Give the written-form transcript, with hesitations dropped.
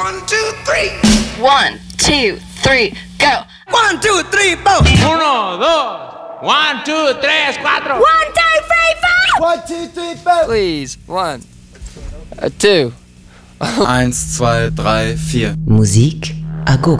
1, 2, 3. 1, 2, 3, go. 1, 2, 3, 4. 1, 2, 1, 2, 3, 4. 1, 2, 3, 4. 1, 2, 3, 4. Please, 1, 2. 1, 2, 3, 4. Musik a gogo.